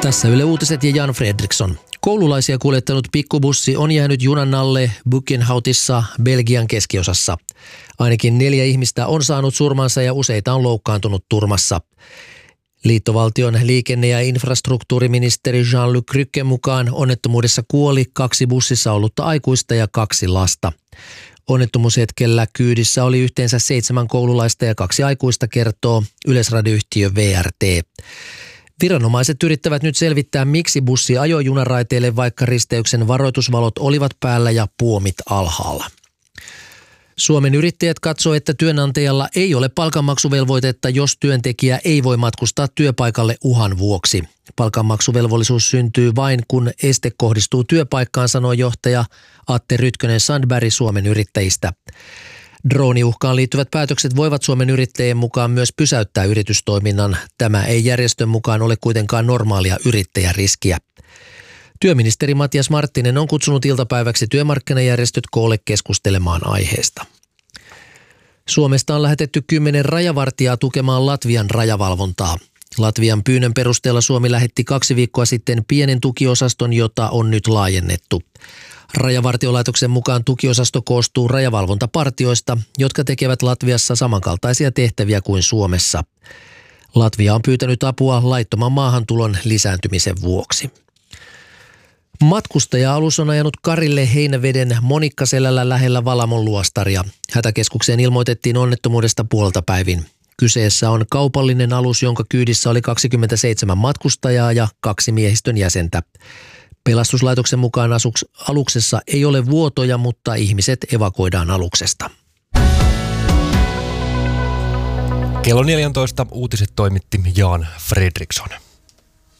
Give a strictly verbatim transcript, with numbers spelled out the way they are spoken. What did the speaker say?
Tässä Yle Uutiset ja Jan Fredriksson. Koululaisia kuljettanut pikkubussi on jäänyt junan alle Buchenhoutissa Belgian keskiosassa. Ainakin neljä ihmistä on saanut surmansa ja useita on loukkaantunut turmassa. Liittovaltion liikenne- ja infrastruktuuriministeri Jean-Luc Rücken mukaan onnettomuudessa kuoli kaksi bussissa ollutta aikuista ja kaksi lasta. Onnettomuushetkellä kyydissä oli yhteensä seitsemän koululaista ja kaksi aikuista, kertoo yleisradioyhtiö V R T. Viranomaiset yrittävät nyt selvittää, miksi bussi ajoi junaraiteille, vaikka risteyksen varoitusvalot olivat päällä ja puomit alhaalla. Suomen Yrittäjät katsoo, että työnantajalla ei ole palkanmaksuvelvoitetta, jos työntekijä ei voi matkustaa työpaikalle uhan vuoksi. Palkanmaksuvelvollisuus syntyy vain, kun este kohdistuu työpaikkaan, sanoo johtaja Atte Rytkönen-Sandberg Suomen Yrittäjistä. Drooniuhkaan liittyvät päätökset voivat Suomen Yrittäjien mukaan myös pysäyttää yritystoiminnan. Tämä ei järjestön mukaan ole kuitenkaan normaalia yrittäjäriskiä. Työministeri Matias Marttinen on kutsunut iltapäiväksi työmarkkinajärjestöt koolle keskustelemaan aiheesta. Suomesta on lähetetty kymmenen rajavartijaa tukemaan Latvian rajavalvontaa. Latvian pyynnön perusteella Suomi lähetti kaksi viikkoa sitten pienen tukiosaston, jota on nyt laajennettu. Rajavartiolaitoksen mukaan tukiosasto koostuu rajavalvontapartioista, jotka tekevät Latviassa samankaltaisia tehtäviä kuin Suomessa. Latvia on pyytänyt apua laittoman maahantulon lisääntymisen vuoksi. Matkustaja-alus on ajanut Karille Heinäveden Monikkaselällä lähellä Valamon luostaria. Hätäkeskukseen ilmoitettiin onnettomuudesta puolta päivin. Kyseessä on kaupallinen alus, jonka kyydissä oli kaksikymmentäseitsemän matkustajaa ja kaksi miehistön jäsentä. Pelastuslaitoksen mukaan asuks, aluksessa ei ole vuotoja, mutta ihmiset evakuoidaan aluksesta. Kello neljätoista uutiset toimitti Jan Fredriksson.